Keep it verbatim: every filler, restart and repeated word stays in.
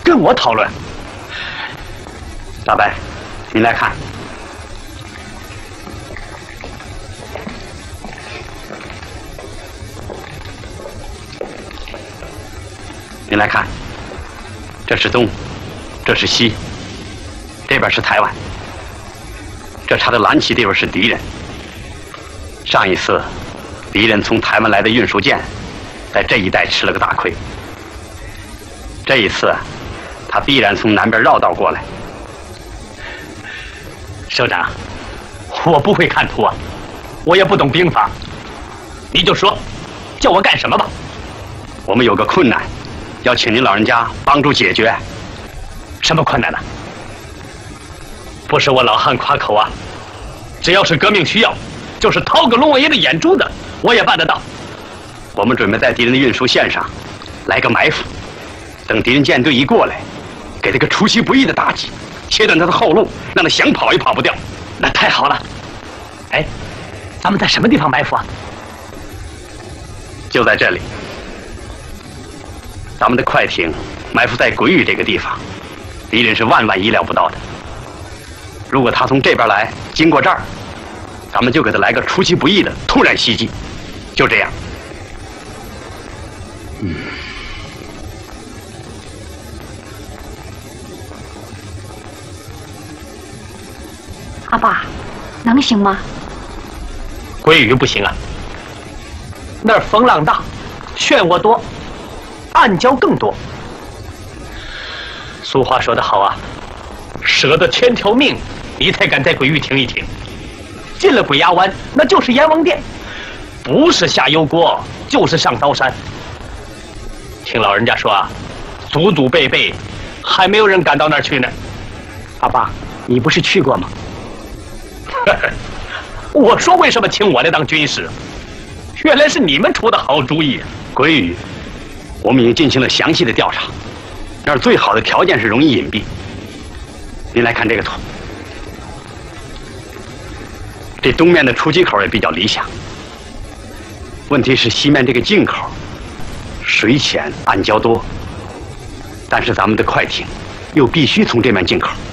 跟我讨论。大白，您来看。 您来看，这是东，这是西，这边是台湾，这插的蓝旗地方是敌人。上一次，敌人从台湾来的运输舰，在这一带吃了个大亏。这一次，他必然从南边绕道过来。首长，我不会看图啊，我也不懂兵法，你就说，叫我干什么吧。我们有个困难。 要请您老人家帮助解决，什么困难呢？不是我老汉夸口啊，只要是革命需要，就是掏个龙王爷的眼珠子，我也办得到。我们准备在敌人的运输线上来个埋伏，等敌人舰队一过来，给他个出其不意的打击，切断他的后路，让他想跑也跑不掉。那太好了！哎，咱们在什么地方埋伏啊？就在这里。 咱们的快艇埋伏在鬼屿这个地方，敌人是万万意料不到的。如果他从这边来，经过这儿，咱们就给他来个出其不意的突然袭击，就这样。嗯。 阿爸，能行吗？ 鬼屿不行啊，那儿风浪大，漩涡多。 暗礁更多。俗话说得好啊，舍得千条命，你才敢在鬼域停一停。进了鬼崖湾，那就是阎王殿，不是下油锅，就是上刀山。听老人家说啊，祖祖辈辈还没有人敢到那儿去呢。阿爸，你不是去过吗？我说为什么请我来当军师？原来是你们出的好主意啊！鬼屿。 我们已经进行了详细的调查，那儿最好的条件是容易隐蔽。您来看这个图，这东面的出击口也比较理想。问题是西面这个进口，水浅暗礁多，但是咱们的快艇又必须从这面进口。